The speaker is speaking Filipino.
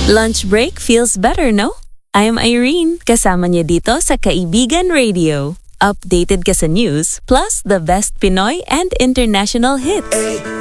Lunch break feels better, no? I'm Irene, kasama niyo dito sa Kaibigan Radio. Updated ka sa news, plus the best Pinoy and international hits.